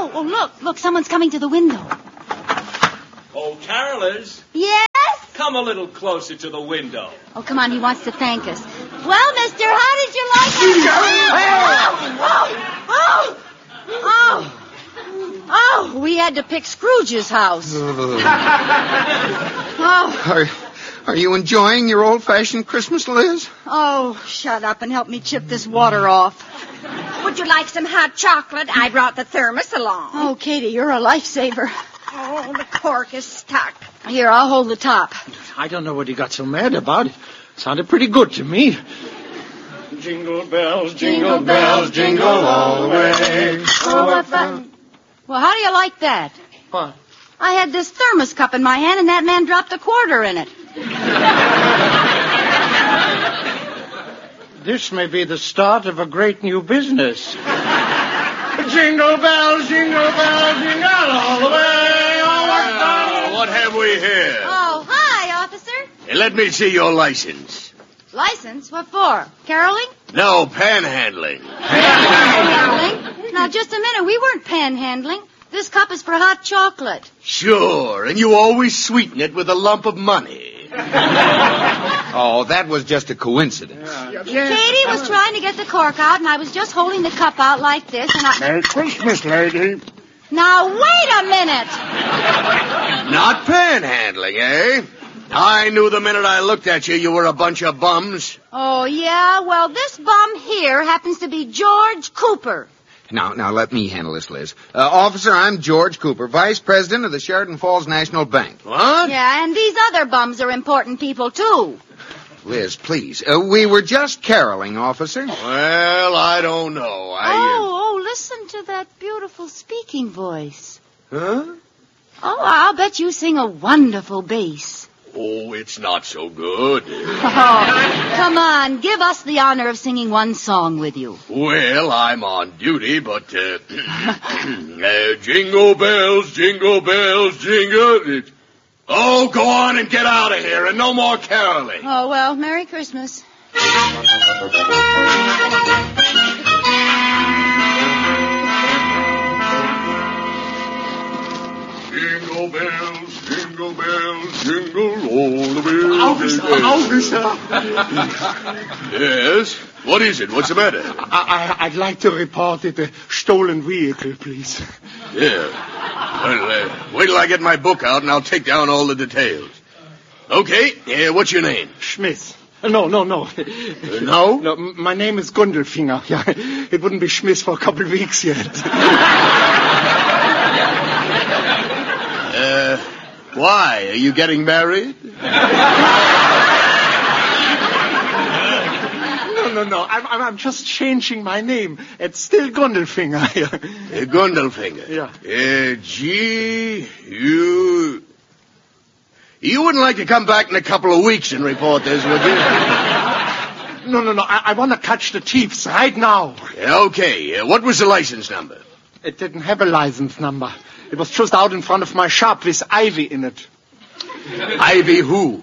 Oh, look, someone's coming to the window. Oh, carolers. Yes? Come a little closer to the window. Oh, come on, he wants to thank us. Well, mister, how did you like it? Oh, we had to pick Scrooge's house. Are you enjoying your old-fashioned Christmas, Liz? Oh, shut up and help me chip this water off. Would you like some hot chocolate? I brought the thermos along. Oh, Katie, you're a lifesaver. Oh, the cork is stuck. Here, I'll hold the top. I don't know what he got so mad about. It sounded pretty good to me. Jingle bells, jingle bells, jingle all the way. Oh, what fun. Well, how do you like that? What? I had this thermos cup in my hand, and that man dropped a quarter in it. This may be the start of a great new business. Jingle bells, jingle all the way. Oh, what fun. What have we here? Oh, hi, officer. Hey, let me see your license. License? What for? Caroling? No, panhandling. Panhandling? Now, just a minute. We weren't panhandling. This cup is for hot chocolate. Sure, and you always sweeten it with a lump of money. Oh, that was just a coincidence. Katie was trying to get the cork out, and I was just holding the cup out like this, and I... Merry Christmas, lady. Now, wait a minute. Not panhandling, eh? I knew the minute I looked at you, you were a bunch of bums. Oh, yeah? Well, this bum here happens to be George Cooper. Now, let me handle this, Liz. Officer, I'm George Cooper, Vice President of the Sheridan Falls National Bank. What? Yeah, and these other bums are important people, too. Liz, please. We were just caroling, officer. Well, I don't know. Oh, listen to that beautiful speaking voice. Huh? Oh, I'll bet you sing a wonderful bass. Oh, it's not so good. Oh, come on, give us the honor of singing one song with you. Well, I'm on duty, but, jingle bells, jingle bells, jingle... Oh, go on and get out of here, and no more caroling. Oh, well, Merry Christmas. Jingle bells, jingle bells, jingle all the way. Officer. Yes? What is it? What's the matter? I'd like to report it a stolen vehicle, please. Yeah. Well, wait till I get my book out and I'll take down all the details. Okay, what's your name? Schmidt. No. No? No, my name is Gundelfinger. Yeah, it wouldn't be Schmidt for a couple of weeks yet. Why? Are you getting married? No. I'm just changing my name. It's still Gundelfinger. Gundelfinger? Yeah. You wouldn't like to come back in a couple of weeks and report this, would you? No. I want to catch the thieves right now. Okay. What was the license number? It didn't have a license number. It was just out in front of my shop with ivy in it. Ivy who?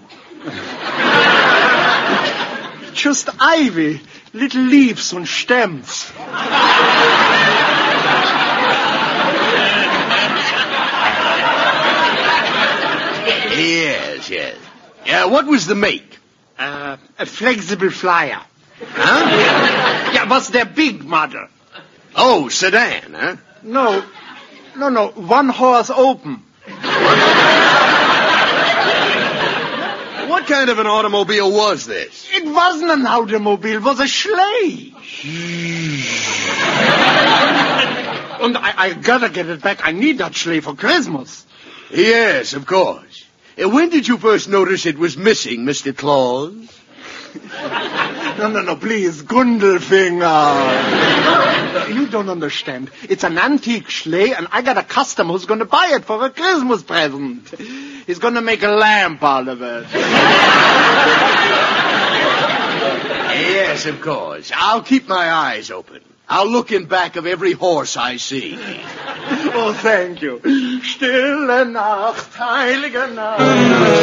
Just ivy. Little leaves and stems. Yes. Yeah, what was the make? A flexible flyer. Huh? Yeah, was their big model. Oh, sedan, huh? No, one horse open. What kind of an automobile was this? It wasn't an automobile, it was a sleigh. And I gotta get it back. I need that sleigh for Christmas. Yes, of course. When did you first notice it was missing, Mr. Claus? No, please, Gundelfinger. You don't understand. It's an antique sleigh, and I got a customer who's going to buy it for a Christmas present. He's going to make a lamp out of it. Yes, of course. I'll keep my eyes open. I'll look in back of every horse I see. Oh, thank you. Stille Nacht, heilige Nacht.